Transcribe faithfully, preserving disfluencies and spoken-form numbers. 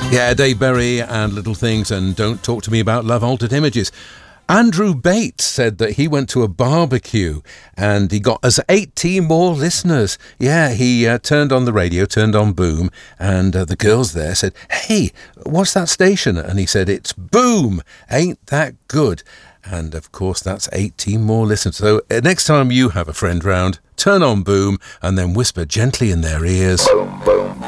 Yeah, Dave Berry and Little Things and Don't Talk to Me About Love Altered Images. Andrew Bates said that he went to a barbecue and he got us eighteen more listeners. Yeah, he uh, turned on the radio, turned on Boom, and uh, the girls there said, "Hey, what's that station?" And he said, "It's Boom. Ain't that good?" And of course, that's eighteen more listeners. So uh, next time you have a friend round, turn on Boom and then whisper gently in their ears. Boom, boom.